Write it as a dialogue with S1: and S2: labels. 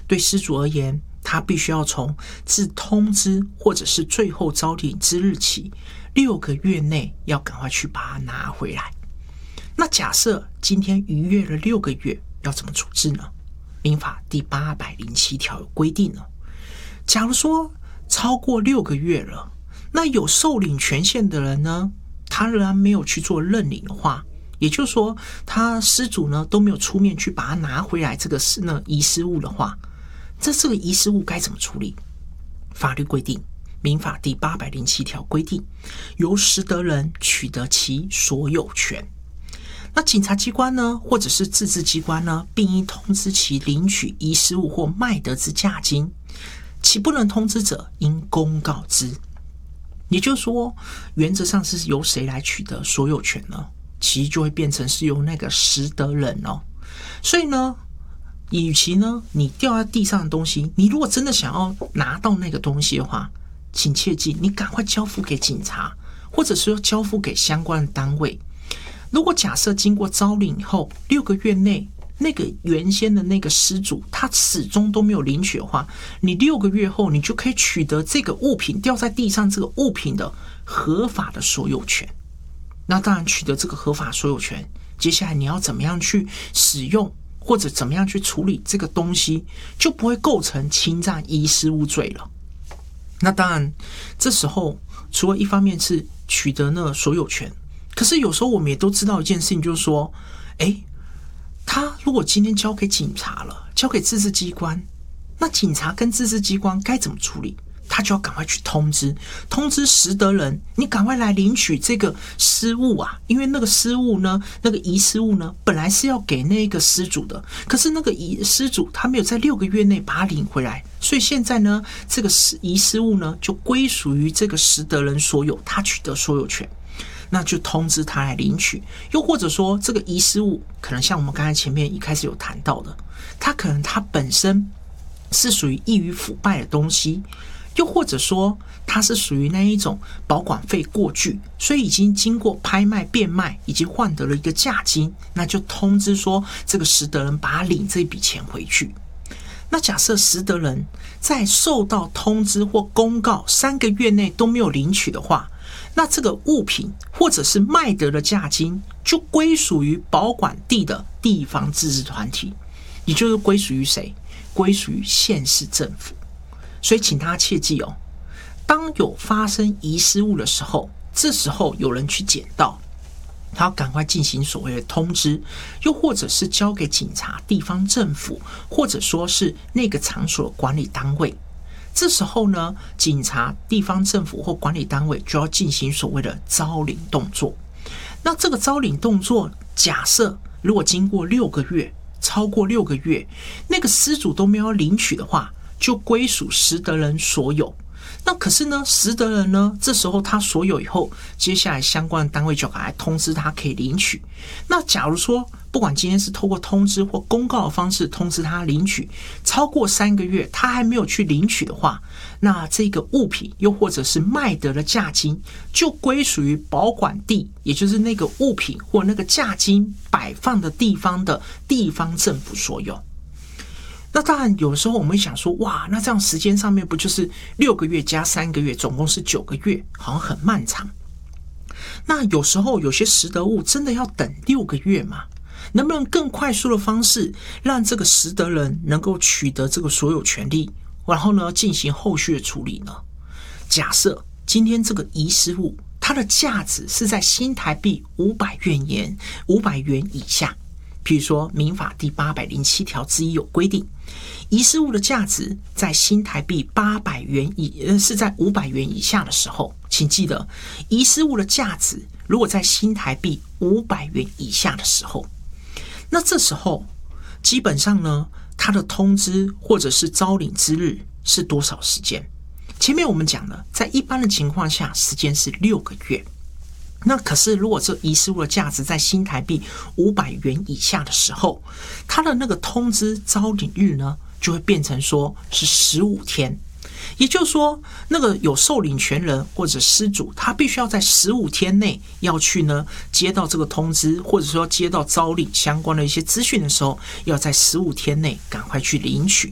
S1: 对失主而言，他必须要从自通知或者是最后招领之日起6个月内要赶快去把它拿回来。那假设今天逾越了6个月，要怎么处置呢？民法第807条有规定了，假如说超过6个月了，那有受领权限的人呢，他仍然没有去做认领的话，也就是说他失主呢都没有出面去把它拿回来，这个是遗失物的话，这个遗失物该怎么处理？法律规定，民法第807条规定，由实得人取得其所有权。那警察机关呢，或者是自治机关呢，并应通知其领取遗失物或卖得之价金，其不能通知者，应公告之。也就是说，原则上是由谁来取得所有权呢？其实就会变成是由那个实得人哦。所以呢，与其呢你掉在地上的东西，你如果真的想要拿到那个东西的话，请切记，你赶快交付给警察，或者是交付给相关的单位。如果假设经过招领以后6个月内，那个原先的那个失主他始终都没有领取的话，你6个月后你就可以取得这个物品掉在地上这个物品的合法的所有权。那当然取得这个合法所有权，接下来你要怎么样去使用或者怎么样去处理这个东西，就不会构成侵占遗失物罪了。那当然这时候除了一方面是取得那个所有权，可是有时候我们也都知道一件事情，就是说他如果今天交给警察了，交给自治机关，那警察跟自治机关该怎么处理？他就要赶快去通知实得人，你赶快来领取这个失物啊！因为那个失物呢，那个遗失物呢，本来是要给那个失主的，可是那个失主他没有在6个月内把它领回来，所以现在呢，这个遗失物呢就归属于这个实得人所有，他取得所有权。那就通知他来领取。又或者说这个遗失物可能像我们刚才前面一开始有谈到的，它可能它本身是属于易于腐败的东西，又或者说它是属于那一种保管费过巨，所以已经经过拍卖变卖已经换得了一个价金，那就通知说这个实得人把他领这笔钱回去。那假设实得人在受到通知或公告3个月内都没有领取的话，那这个物品或者是卖得的价金就归属于保管地的地方自治团体，也就是归属于谁？归属于县市政府。所以请大家切记哦，当有发生遗失物的时候，这时候有人去捡到，他要赶快进行所谓的通知，又或者是交给警察、地方政府，或者说是那个场所的管理单位。这时候呢，警察、地方政府或管理单位就要进行所谓的招领动作。那这个招领动作，假设如果经过6个月，超过6个月，那个失主都没有领取的话，就归属实得人所有。那可是呢，实得人呢，这时候他所有以后，接下来相关的单位就赶来通知他可以领取。那假如说不管今天是透过通知或公告的方式通知他领取，超过3个月他还没有去领取的话，那这个物品又或者是卖得的价金就归属于保管地，也就是那个物品或那个价金摆放的地方的地方政府所有。那当然有时候我们会想说，哇，那这样时间上面不就是6个月加3个月，总共是9个月，好像很漫长。那有时候有些实得物真的要等6个月嘛？能不能更快速的方式让这个实得人能够取得这个所有权利，然后呢进行后续的处理呢？假设今天这个遗失物它的价值是在新台币500元以下，譬如说民法第807条之一有规定，遗失物的价值在新台币800元是在500元以下的时候，请记得遗失物的价值如果在新台币500元以下的时候，那这时候基本上呢，它的通知或者是招领之日是多少时间？前面我们讲了，在一般的情况下时间是6个月。那可是如果这遗失物的价值在新台币500元以下的时候，它的那个通知招领日呢，就会变成说是15天。也就是说，那个有受领权人或者失主，他必须要在15天内要去呢接到这个通知，或者说接到招领相关的一些资讯的时候，要在15天内赶快去领取。